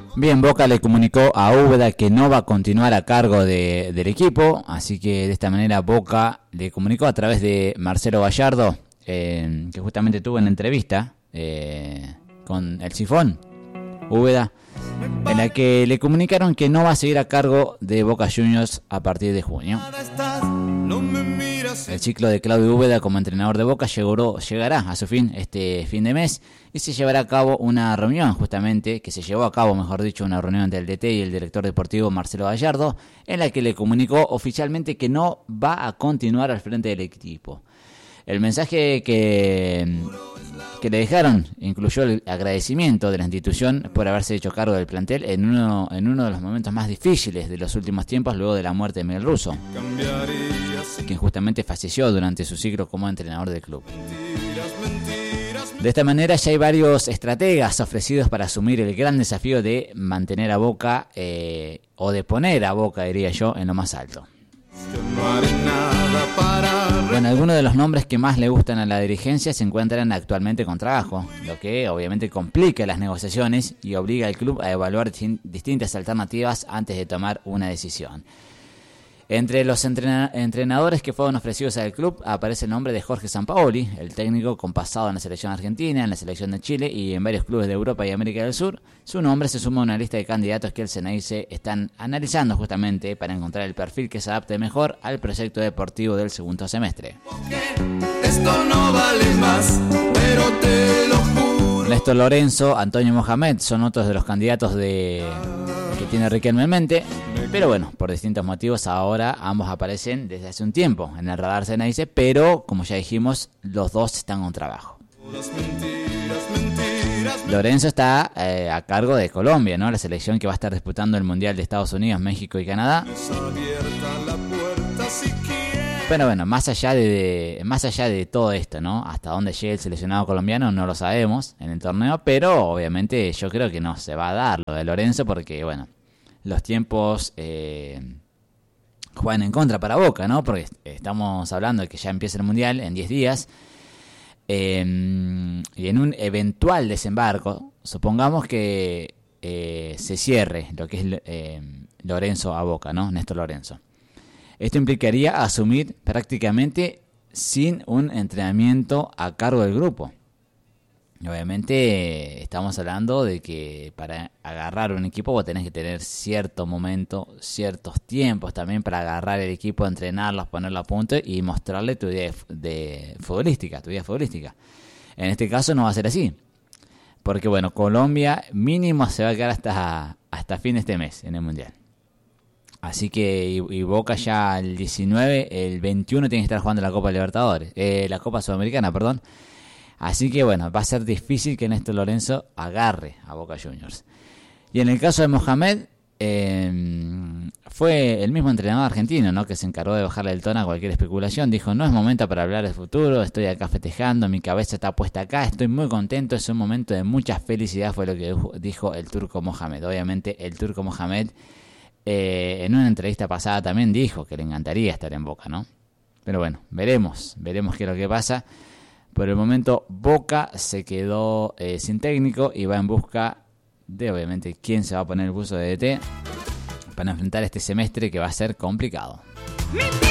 Bien, Boca le comunicó a Úbeda que no va a continuar a cargo del equipo, así que de esta manera Boca le comunicó a través de Marcelo Gallardo, que justamente tuvo una entrevista con el Sifón, Úbeda, en la que le comunicaron que no va a seguir a cargo de Boca Juniors a partir de junio. El ciclo de Claudio Úbeda como entrenador de Boca llegará a su fin este fin de mes y se llevará a cabo una reunión, justamente, que se llevó a cabo, mejor dicho, una reunión entre el DT y el director deportivo Marcelo Gallardo, en la que le comunicó oficialmente que no va a continuar al frente del equipo. El mensaje que le dejaron incluyó el agradecimiento de la institución por haberse hecho cargo del plantel en uno de los momentos más difíciles de los últimos tiempos, luego de la muerte de Miguel Russo, quien justamente falleció durante su ciclo como entrenador del club. De esta manera ya hay varios estrategas ofrecidos para asumir el gran desafío de mantener a Boca, o de poner a Boca, diría yo, en lo más alto. Bueno, algunos de los nombres que más le gustan a la dirigencia se encuentran actualmente con trabajo, lo que obviamente complica las negociaciones y obliga al club a evaluar distintas alternativas antes de tomar una decisión. Entre los entrenadores que fueron ofrecidos al club aparece el nombre de Jorge Sampaoli, el técnico con pasado en la selección argentina, en la selección de Chile y en varios clubes de Europa y América del Sur. Su nombre se suma a una lista de candidatos que el Ceneice están analizando justamente para encontrar el perfil que se adapte mejor al proyecto deportivo del segundo semestre. Esto no vale más, pero te lo juro. Néstor Lorenzo, Antonio Mohamed son otros de los candidatos que tiene Riquelme en mente, pero bueno, por distintos motivos ahora ambos aparecen desde hace un tiempo en el radar Ceneice, pero como ya dijimos, los dos están con trabajo. Lorenzo está a cargo de Colombia, ¿no? La selección que va a estar disputando el Mundial de Estados Unidos, México y Canadá. Pero bueno, más allá de todo esto, ¿no? Hasta dónde llegue el seleccionado colombiano no lo sabemos en el torneo, pero obviamente yo creo que no se va a dar lo de Lorenzo porque, bueno, los tiempos juegan en contra para Boca, ¿no? Porque estamos hablando de que ya empieza el Mundial en 10 días y en un eventual desembarco, supongamos que se cierre lo que es Lorenzo a Boca, ¿no? Néstor Lorenzo. Esto implicaría asumir prácticamente sin un entrenamiento a cargo del grupo. Obviamente estamos hablando de que para agarrar un equipo vos tenés que tener cierto momento, ciertos tiempos también para agarrar el equipo, entrenarlos, ponerlo a punto y mostrarle tu idea futbolística. En este caso no va a ser así. Porque bueno, Colombia mínimo se va a quedar hasta fin de este mes en el Mundial. Así que y Boca ya el 19, el 21 tiene que estar jugando la Copa Libertadores, la Copa Sudamericana, perdón. Así que bueno, va a ser difícil que Néstor Lorenzo agarre a Boca Juniors. Y en el caso de Mohamed, fue el mismo entrenador argentino, ¿no? Que se encargó de bajarle el tono a cualquier especulación. Dijo, no es momento para hablar del futuro, estoy acá festejando, mi cabeza está puesta acá, estoy muy contento, es un momento de mucha felicidad, fue lo que dijo el turco Mohamed. Obviamente el turco Mohamed en una entrevista pasada también dijo que le encantaría estar en Boca, ¿no? Pero bueno, veremos qué es lo que pasa. Por el momento Boca se quedó sin técnico y va en busca de obviamente quién se va a poner el buzo de DT para enfrentar este semestre que va a ser complicado.